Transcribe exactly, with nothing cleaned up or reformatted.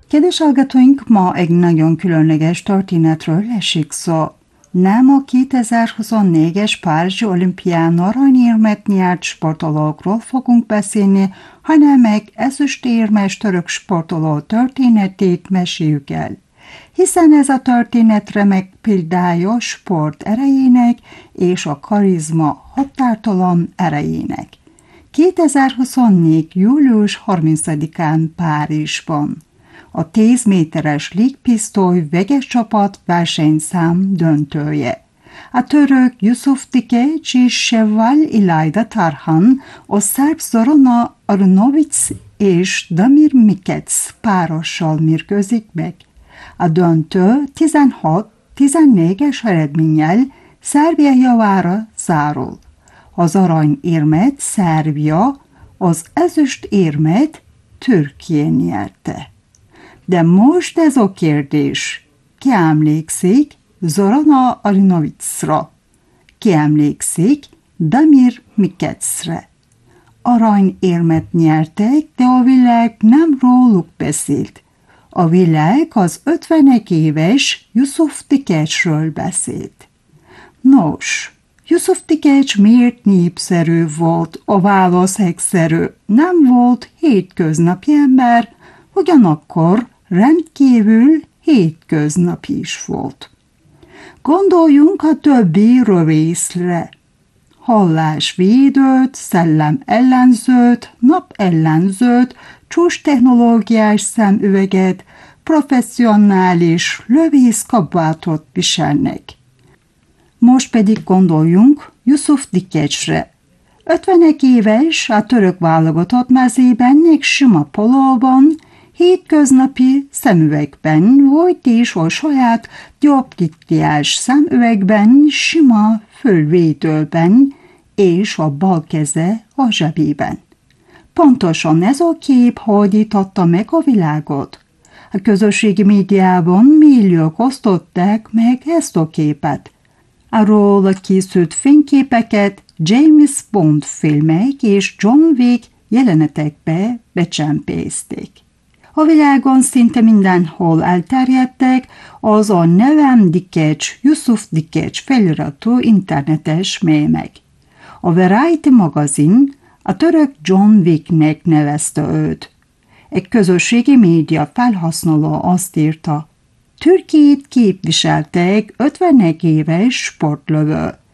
Kedves hallgatóink, ma egy nagyon különleges történetről esik szó. Nem a kétezer-huszonnégyes Párizsi olimpián aranyérmet nyert sportolókról fogunk beszélni, hanem egy ezüstérmes török sportoló történetét meséljük el. Hiszen ez a történet remek példája sport erejének és a karizma határtalan erejének. kétezer-huszonnégy. július harmincadikán Párizsban. A tíz méteres légpisztoly vegyes csapat versenyszám döntője. A török Yusuf Dikeç és Şevval İlayda Tarhan, a szerb Zorana Arnautovic és Damir Mikec párossal mérkőzik meg. A döntő tizenhat-tizennégyes eredménnyel Szerbia javára zárul. Az aranyérmet Szerbia, az ezüst érmet Türkiye nyerte. De most ez a kérdés, ki emlékszik Zorana Arnautovicra? Ki emlékszik Damir Mikecre? Aranyérmet nyertek, de a világ nem róluk beszélt. A világ az ötvenegy éves Yusuf Dikeçről beszélt. Nos, Yusuf Dikeç miért népszerű volt? A válasz egyszerű. Nem volt hétköznapi ember, ugyanakkor rendkívül hétköznapi is volt. Gondoljunk a többi rövészre. Hallásvédőt, szellem ellenzőt, nap ellenzőt, csúcs technológiás szemüveget, professzionális lövészkabátot viselnek. Most pedig gondoljunk Yusuf Dikeçre. ötvenegy éves, a török válogatott mezében egy sima polóban, hétköznapi szemüvegben volt és a saját dioptriás szemüvegben, sima fölvétőben és a bal keze a zsebében. Pontosan ez a kép hódította meg a világot. A közösségi médiában milliók osztották meg ezt a képet. Arról készült fényképeket James Bond filmek és John Wick jelenetekbe becsempészték. A világon szinte mindenhol elterjedtek az a nevem Dikeç, Yusuf Dikeç feliratú internetes mémek. A Variety magazin a török John Wicknek nevezte őt. Egy közösségi média felhasználó azt írta: Türkiyét képviseltek ötvenegy éves sportlövő.